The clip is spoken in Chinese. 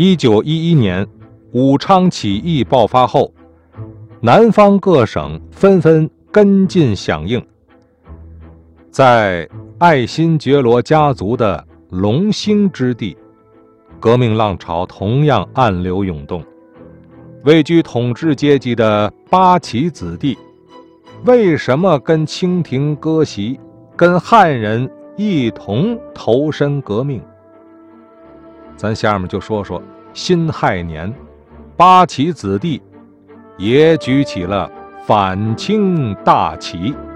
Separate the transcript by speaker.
Speaker 1: 1911年武昌起义爆发后，南方各省纷纷跟进响应。在爱新觉罗家族的龙兴之地，革命浪潮同样暗流涌动。位居统治阶级的八旗子弟，为什么跟清廷割席，跟汉人一同投身革命？咱下面就说说辛亥年，八旗子弟也举起了反清大旗。